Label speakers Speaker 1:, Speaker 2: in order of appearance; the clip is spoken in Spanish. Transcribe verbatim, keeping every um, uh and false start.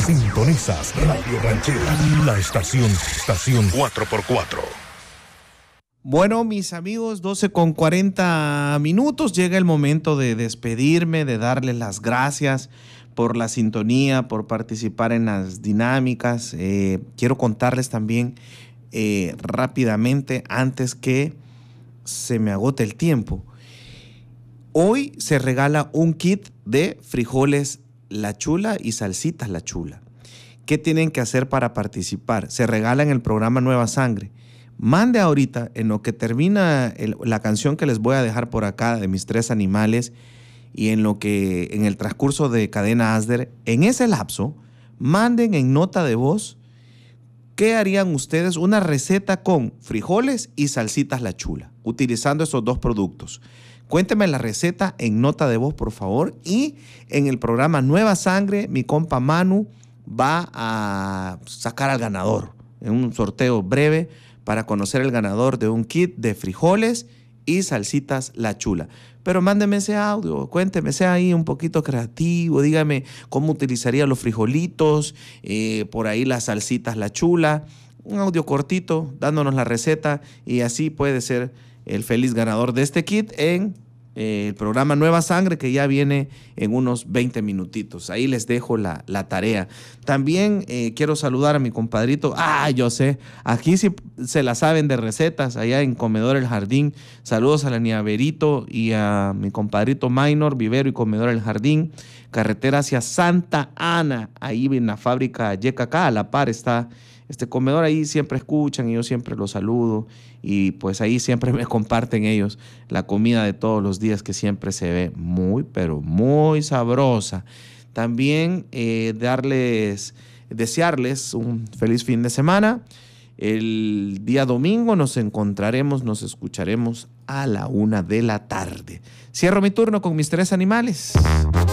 Speaker 1: Sintonizas Radio Ranchera, la estación, estación cuatro por cuatro.
Speaker 2: Bueno, mis amigos, doce con cuarenta minutos, llega el momento de despedirme, de darles las gracias por la sintonía, por participar en las dinámicas. Eh, quiero contarles también eh, rápidamente, antes que se me agote el tiempo. Hoy se regala un kit de frijoles La Chula y salsitas La Chula. ¿Qué tienen que hacer para participar? Se regala en el programa Nueva Sangre. Mande ahorita, en lo que termina el, la canción que les voy a dejar por acá de mis tres animales, y en lo que en el transcurso de Cadena Asder, en ese lapso, manden en nota de voz qué harían ustedes, una receta con frijoles y salsitas La Chula, utilizando esos dos productos. Cuénteme la receta en nota de voz, por favor, y en el programa Nueva Sangre, mi compa Manu va a sacar al ganador en un sorteo breve para conocer el ganador de un kit de frijoles y salsitas La Chula. Pero mándeme ese audio, cuénteme, sea ahí un poquito creativo, dígame cómo utilizaría los frijolitos, eh, por ahí las salsitas La Chula, un audio cortito dándonos la receta, y así puede ser el feliz ganador de este kit en eh, el programa Nueva Sangre, que ya viene en unos veinte minutitos. Ahí les dejo la, la tarea. También eh, quiero saludar a mi compadrito. Ah, yo sé, aquí sí se la saben de recetas, allá en Comedor El Jardín. Saludos a la niña Berito y a mi compadrito Minor, Vivero y Comedor El Jardín. Carretera hacia Santa Ana, ahí en la fábrica Yecacá, a la par está este comedor. Ahí siempre escuchan y yo siempre los saludo, y pues ahí siempre me comparten ellos la comida de todos los días, que siempre se ve muy, pero muy sabrosa. También eh, darles, desearles un feliz fin de semana. El día domingo nos encontraremos, nos escucharemos a la una de la tarde. Cierro mi turno con mis tres animales.